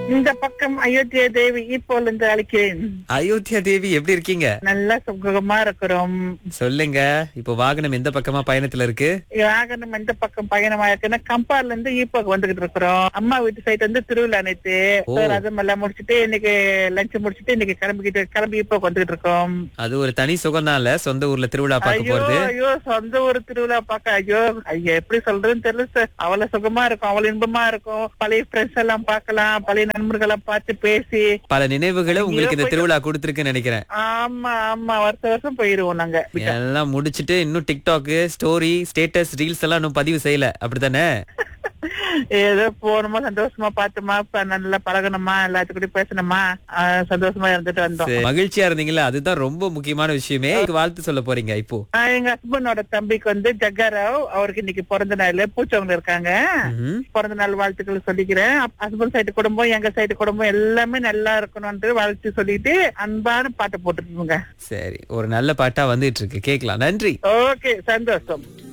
இந்த பக்கம் அயோத்தியா தேவி இப்போல இருந்து அழைக்கிறேன். அயோத்தியா தேவி எப்படி இருக்கீங்க? நல்லா சுகமா இருக்கிறோம். சொல்லுங்க. இப்போ வாகனம் எந்த பக்கமா பயணத்துல இருக்கு? வாகனம் எந்த பக்கம் பயணமா இருக்குன்னா கம்பார்ல இருந்து ஈப்போக்கு வந்துகிட்டு இருக்கிறோம். அம்மா வீட்டு சைட் வந்து திருவிழா நேத்து. ரதம் எல்லாம் முடிச்சுட்டு இன்னைக்கு லஞ்ச் முடிச்சுட்டு இன்னைக்கு கிளம்பி ஈப்போக்கு வந்துகிட்டு இருக்கோம். அது ஒரு தனி சுகம்னால சொந்த ஊர்ல திருவிழா பார்க்க ஐயோ போறது. ஐயோ சொந்த ஒரு திருவிழா பார்க்க ஐயோ எப்படி சொல்றதுன்னு தெரியல சார். அவ்வளவு சுகமா இருக்கும், அவ்வளவு இன்பமா இருக்கும். பழைய ஃப்ரெண்ட்ஸ் எல்லாம் பார்க்கலாம், பழைய நண்பர்களை பார்த்து பேசி பல நினைவுகளை உங்களுக்கு இந்த திருவிழா கொடுத்திருக்குன்னு நினைக்கிறேன். ஆமா ஆமா வருஷம் வருஷம் போயிருவோம் நாங்க. எல்லாம் முடிச்சிட்டு இன்னும் டிக்டாக் ஸ்டோரி ஸ்டேட்டஸ் ரீல்ஸ் எல்லாம் இன்னும் பதிவு செய்யல, அப்படித்தானே? ஏதோ போனோமா சந்தோஷமா பார்த்தோமா நல்லா பழகணுமா எல்லாத்துக்கூட பேசணுமா சந்தோஷமா இருந்துட்டு வந்தோம். மகிழ்ச்சியா இருந்தீங்களா? அதுதான் ரொம்ப முக்கியமான விஷயமே. வாழ்த்து சொல்ல போறீங்க இப்போ? எங்க ஹஸ்பண்டோட தம்பிக்கு வந்து ஜக்காராவ், அவருக்கு இன்னைக்கு பிறந்த நாள். பூச்சவங்க இருக்காங்க. பிறந்த நாள் வாழ்த்துக்கள் சொல்லிக்கிறேன். ஹஸ்பண்ட் சைடு குடும்பம் எங்க சைடு குடும்பம் எல்லாமே நல்லா இருக்கணும்னு வாழ்த்து சொல்லிட்டு அன்பான பாட்டை போட்டுருக்கோங்க. சரி, ஒரு நல்ல பாட்டா வந்துட்டு இருக்கு, கேட்கலாம். நன்றி. ஓகே, சந்தோஷம்.